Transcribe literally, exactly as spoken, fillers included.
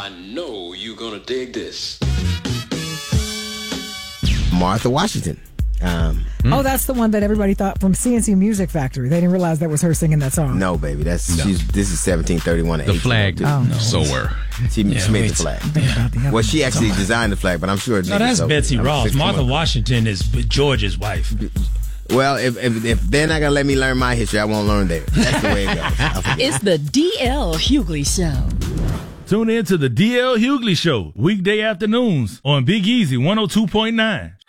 I know you're gonna dig this. Martha Washington. Um, oh, that's the one that everybody thought from C N C Music Factory. They didn't realize that was her singing that song. No, baby. That's No. she's. This is seventeen thirty-one. The flag Oh. No. sower. She, Yeah, she made wait. the flag. Think about the other Well, she one. actually designed the flag, but I'm sure. No, that's so, Betsy I'm Ross. fixing Martha one. Washington is George's wife. Well, if, if if they're not gonna let me learn my history, I won't learn theirs. That's the way it goes. I'll forget. It's the D L Hughley Show. Tune in to the D L Hughley Show, weekday afternoons on Big Easy one oh two point nine.